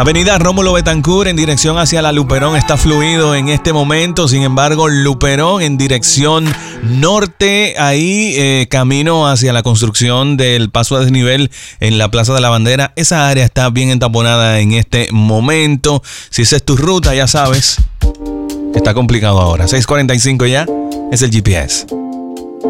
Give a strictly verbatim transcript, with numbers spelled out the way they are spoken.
Avenida Rómulo Betancourt en dirección hacia la Luperón está fluido en este momento. Sin embargo, Luperón en dirección norte, ahí eh, camino hacia la construcción del paso a desnivel en la Plaza de la Bandera. Esa área está bien entaponada en este momento. Si esa es tu ruta, ya sabes, está complicado ahora. seis cuarenta y cinco ya es el G P S.